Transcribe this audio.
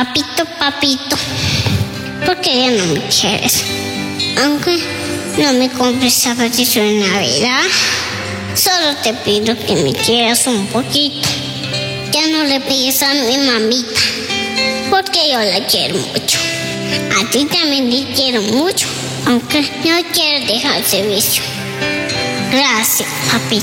Papito, papito, ¿por qué ya no me quieres? Aunque no me compres zapatos en Navidad, solo te pido que me quieras un poquito. Ya no le pides a mi mamita, porque yo la quiero mucho. A ti también te quiero mucho, aunque no quiero dejar ese vicio. Gracias, papito.